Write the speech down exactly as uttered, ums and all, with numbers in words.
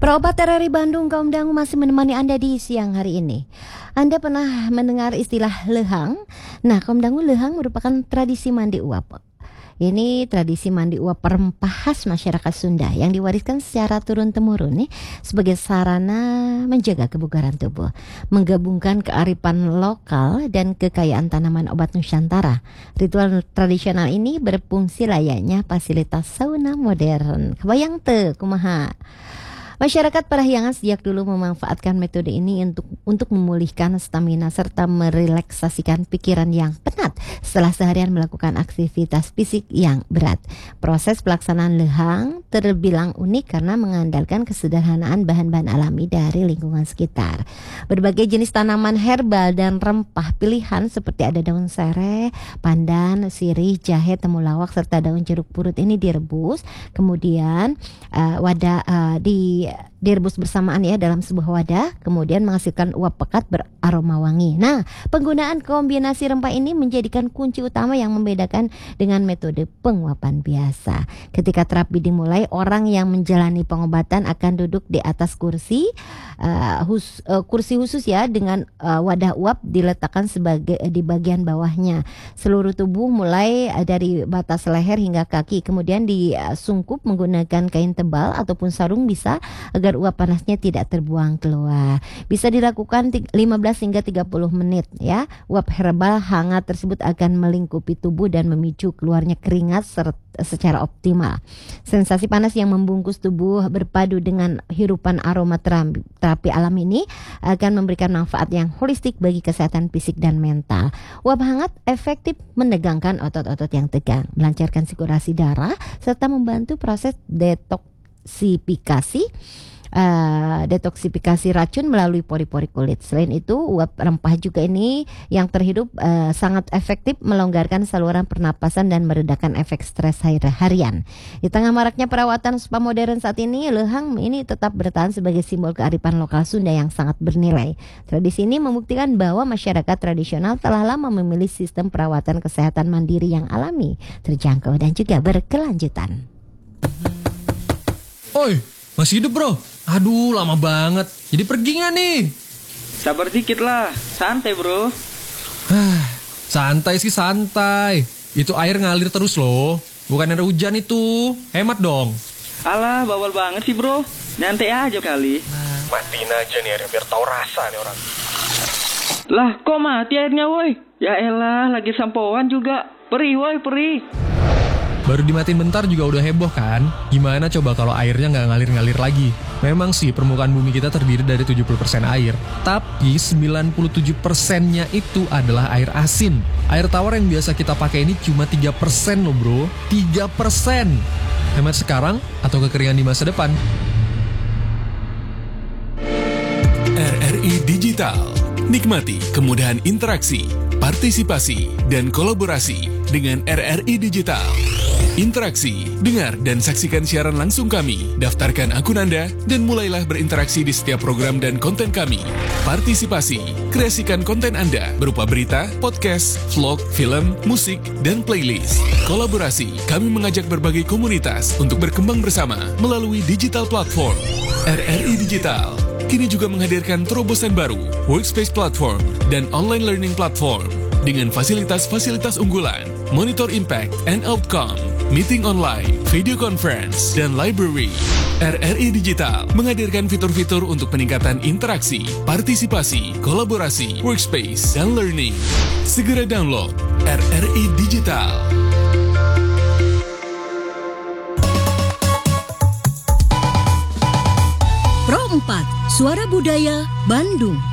Perobat R R I Bandung Kaum Dangu masih menemani Anda di siang hari ini. Anda pernah mendengar istilah lehang? Nah, Kaum Dangu, lehang merupakan tradisi mandi uap. Ini tradisi mandi uap rempah khas masyarakat Sunda yang diwariskan secara turun-temurun nih sebagai sarana menjaga kebugaran tubuh, menggabungkan kearifan lokal dan kekayaan tanaman obat Nusantara. Ritual tradisional ini berfungsi layaknya fasilitas sauna modern. Kebayang teu kumaha? Masyarakat Parahyangan sejak dulu memanfaatkan metode ini untuk untuk memulihkan stamina serta merelaksasikan pikiran yang penat setelah seharian melakukan aktivitas fisik yang berat. Proses pelaksanaan lehang terbilang unik karena mengandalkan kesederhanaan bahan-bahan alami dari lingkungan sekitar. Berbagai jenis tanaman herbal dan rempah pilihan seperti ada daun sereh, pandan, sirih, jahe, temulawak serta daun jeruk purut ini direbus, kemudian uh, wadah uh, di direbus bersamaan ya dalam sebuah wadah, kemudian menghasilkan uap pekat beraroma wangi. Nah, penggunaan kombinasi rempah ini menjadikan kunci utama yang membedakan dengan metode penguapan biasa. Ketika terapi dimulai, orang yang menjalani pengobatan akan duduk di atas kursi uh, hus, uh, kursi khusus ya dengan uh, wadah uap diletakkan sebagai uh, di bagian bawahnya. Seluruh tubuh mulai uh, dari batas leher hingga kaki, kemudian disungkup menggunakan kain tebal ataupun sarung bisa agar uap panasnya tidak terbuang keluar. Bisa dilakukan lima belas hingga tiga puluh menit ya. Uap herbal hangat tersebut akan melingkupi tubuh dan memicu keluarnya keringat serta secara optimal. Sensasi panas yang membungkus tubuh berpadu dengan hirupan aroma terapi, terapi alam ini akan memberikan manfaat yang holistik bagi kesehatan fisik dan mental. Uap hangat efektif menegangkan otot-otot yang tegang, melancarkan sirkulasi darah serta membantu proses detoksifikasi Uh, detoksifikasi racun melalui pori-pori kulit. Selain itu, uap rempah juga ini yang terhidup uh, sangat efektif melonggarkan saluran pernapasan dan meredakan efek stres harian. Di tengah maraknya perawatan spa modern saat ini, lehang ini tetap bertahan sebagai simbol kearifan lokal Sunda yang sangat bernilai. Tradisi ini membuktikan bahwa masyarakat tradisional telah lama memilih sistem perawatan kesehatan mandiri yang alami, terjangkau dan juga berkelanjutan. Oi, masih hidup bro? Aduh, lama banget. Jadi pergi gak nih? Sabar dikit lah, santai bro. Santai sih santai. Itu air ngalir terus loh. Bukan ada hujan itu. Hemat dong. Alah, bawal banget sih bro. Nyantai aja kali. Matiin aja nih airnya biar tahu rasa nih orang. Lah, kok mati airnya woi? Ya elah, lagi sampoan juga. Perih woi, perih. Baru dimatiin bentar juga udah heboh kan? Gimana coba kalau airnya nggak ngalir-ngalir lagi? Memang sih permukaan bumi kita terdiri dari tujuh puluh persen air, tapi sembilan puluh tujuh persennya itu adalah air asin. Air tawar yang biasa kita pakai ini cuma tiga persen loh bro, tiga persen. Hemat sekarang atau kekeringan di masa depan. R R I Digital. Nikmati kemudahan interaksi, partisipasi, dan kolaborasi dengan R R I Digital. Interaksi, dengar dan saksikan siaran langsung kami, daftarkan akun Anda, dan mulailah berinteraksi di setiap program dan konten kami. Partisipasi, kreasikan konten Anda berupa berita, podcast, vlog, film, musik, dan playlist. Kolaborasi, kami mengajak berbagai komunitas untuk berkembang bersama melalui digital platform. R R I Digital kini juga menghadirkan terobosan baru, workspace platform, dan online learning platform dengan fasilitas-fasilitas unggulan, monitor impact and outcome, meeting online, video conference, dan library. R R I Digital menghadirkan fitur-fitur untuk peningkatan interaksi, partisipasi, kolaborasi, workspace, dan learning. Segera download R R I Digital. Pro empat, Suara Budaya Bandung.